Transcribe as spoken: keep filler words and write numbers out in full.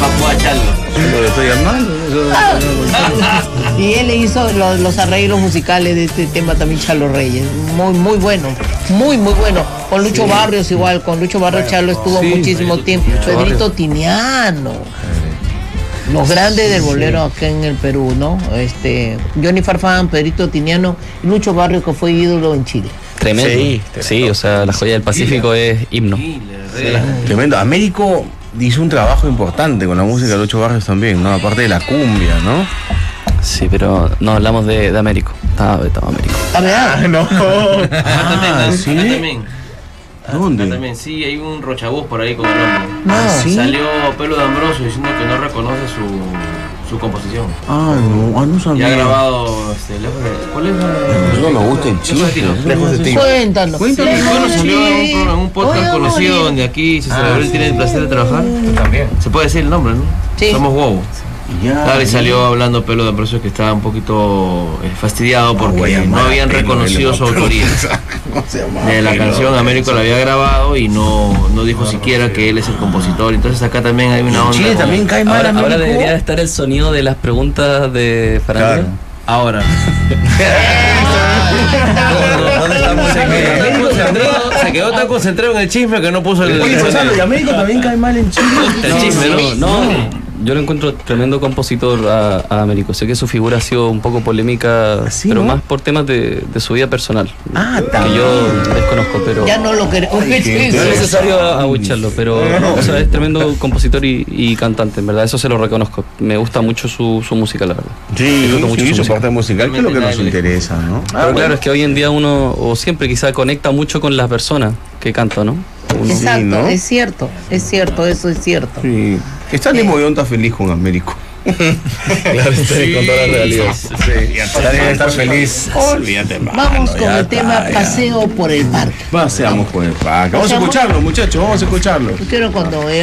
Papua Chalo. Yo lo estoy armando. Y él le hizo los, los arreglos musicales de este tema también, Chalo Reyes. Muy, muy bueno. Muy, muy bueno. Con Lucho sí. Barrios igual. Con Lucho Barrios Chalo estuvo sí, muchísimo sí, tiempo. Lucho Pedrito Barrios. Tiniano. Los grandes del bolero acá en el Perú, ¿no? Este, Johnny Farfán, Pedrito Tiniano y Lucho Barrios, que fue ídolo en Chile. Tremendo. Sí, sí, o sea, la joya del Pacífico es himno. Sí, tremendo. Américo hizo un trabajo importante con la música de Lucho Barrios también, ¿no? Aparte de la cumbia, ¿no? Sí, pero no hablamos de, de Américo. Estaba vetado Américo. Ah, no. Ah, ¿sí? Acá también. ¿Dónde? Acá también, sí, hay un rochabús por ahí con el nombre. No, ¿sí? Salió Pelo de Ambrosio diciendo que no reconoce su, su composición. Ah, no, ah, no sabía. Y ha grabado, este, lejos de... ¿Cuál es la...? No me gusta el chiste. Lejos de ti. Cuéntanos. Cuéntanos. Bueno, salió en un, en un podcast conocido donde aquí se celebró el Tiene el Placer de Trabajar. También. Se puede decir el nombre, ¿no? Sí. Somos Wow. Ya, claro, y salió hablando Pelo de Ambrosio que estaba un poquito eh, fastidiado porque oh, no habían reconocido su autoría de la canción. Américo la había grabado y no, no dijo siquiera que él es el compositor. Entonces acá también hay una onda. Chile también cae mal. Ahora, ahora debería estar el sonido de las preguntas de Farándula. Claro. Ahora. ¿Dónde estamos? Se quedó, se quedó tan concentrado en el chisme que no puso el. Oye, Gonzalo, ¿y Américo también cae mal en Chile? El chisme, ¿no? No. Yo lo encuentro tremendo compositor a, a Américo. Sé que su figura ha sido un poco polémica, ¿sí, pero no? más por temas de, de su vida personal. Ah, que también. yo desconozco, pero ya no lo queremos. No es necesario abucharlo, pero no, o sea, es tremendo compositor y, y cantante, en verdad, eso se lo reconozco. Me gusta mucho su, su música, la verdad. Sí, mucho sí, su, su música. parte musical, que es lo que nos interesa, ¿no? Ah, pero bueno. Claro, es que hoy en día uno, o siempre quizá conecta mucho con las personas que cantan, ¿no? Uno. Exacto, sí, ¿no? Es cierto, es cierto, eso es cierto. Sí. Está el mismo está feliz con Américo. Claro, estoy sí, con toda la realidad. Sí, sí. Está bien estar feliz. Olvídate, vamos con el tema ya. Paseo por el parque. Paseamos por el parque. Vamos a escucharlo, muchachos, vamos a escucharlo. Yo quiero cuando